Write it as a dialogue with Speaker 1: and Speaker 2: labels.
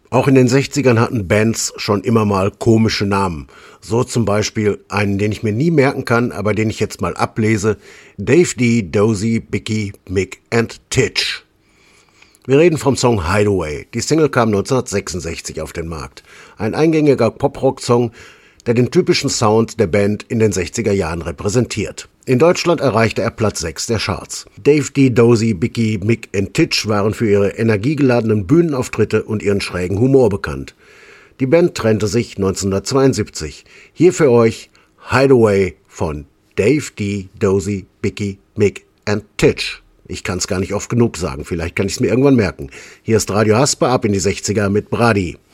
Speaker 1: Auch in den 60ern hatten Bands schon immer mal komische Namen. So zum Beispiel einen, den ich mir nie merken kann, aber den ich jetzt mal ablese. Dave D, Dozy, Bicky, Mick and Titch. Wir reden vom Song Hideaway. Die Single kam 1966 auf den Markt. Ein eingängiger Pop-Rock-Song, der den typischen Sound der Band in den 60er Jahren repräsentiert. In Deutschland erreichte er Platz 6 der Charts. Dave D, Dozy, Bicky, Mick and Titch waren für ihre energiegeladenen Bühnenauftritte und ihren schrägen Humor bekannt. Die Band trennte sich 1972. Hier für euch Hideaway von Dave D, Dozy, Bicky, Mick and Titch. Ich kann es gar nicht oft genug sagen, vielleicht kann ich es mir irgendwann merken. Hier ist Radio Hasper, ab in die 60er mit Brady.